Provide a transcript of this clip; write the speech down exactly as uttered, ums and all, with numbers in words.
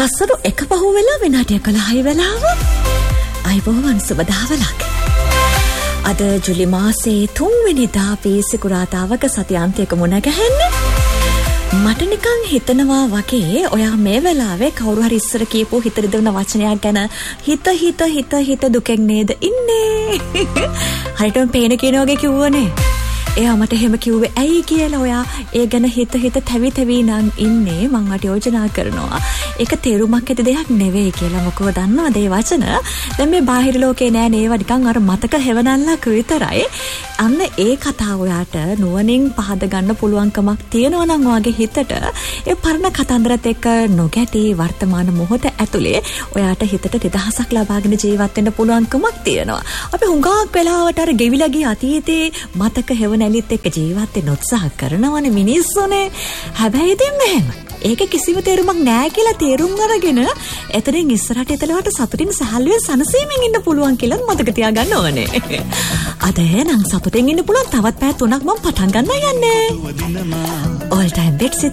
පස්සට එක පහු වෙලා විනාඩිය කළහයි වෙලාව. අයිබෝවන් සුබ දහවලක්. අද ජුලි මාසේ තුන්වෙනිදා පීසිකුරාදාවක සතියාන්තයක මුණ ගැහෙන්නේ. මට නිකන් හිතනවා වගේ ඔයා මේ වෙලාවේ කවුරු හරි ඉස්සර කියපු හිත රිදවන වචනයක් ගැන හිත හිත හිත හිත දුකෙන් නේද ඉන්නේ. හරියටම පේන කියන වගේ කිව්වනේ. එයා මට එහෙම කිව්වේ ඇයි කියලා. ඔයා ඒ ගැන හිත හිත තැවි තැවි නම් ඉන්නේ. මං වට යෝජනා කරනවා ඒක තේරුමක් ඇති දෙයක් නෙවෙයි කියලා. මොකෝ දන්නවද මේ වචන දැන් මේ බාහිර ලෝකේ නෑ නේව නිකන් අර මතක හෙවණල්ලක් විතරයි. අන්න ඒ කතාව ඔයාට නුවණින් පහද ගන්න පුළුවන්කමක් තියෙනවා නම් ඔයාගේ හිතට ඒ පරණ කතන්දරත් එක්ක නොගැටි වර්තමාන මොහොත ඇතුලේ ඔයාට හිතට නිදහසක් ලබාගෙන ජීවත් වෙන්න පුළුවන්කමක් තියෙනවා. අපි හුඟක් වෙලාවට අර ගෙවිලා ගිය අතීතේ මතක හෙවණ නැලිත් එක්ක ජීවත් වෙන්න උත්සාහ කරනවනේ මිනිස්සුනේ. හැබැයි ඉතින් මෙහෙම ඒක කිසිම තේරුමක් නෑ කියලා තේරුම් අරගෙන එතනින් ඉස්සරහට එතලවට සතුටින් සහල්වෙන් සනසීමෙන් ඉන්න පුළුවන් කියලා මතක තියාගන්න ඕනේ. අද නම් සතුටින් ඉන්න පුළුවන් තවත් පැය තුනක් මම පටන් ගන්න යන්නේ. all time best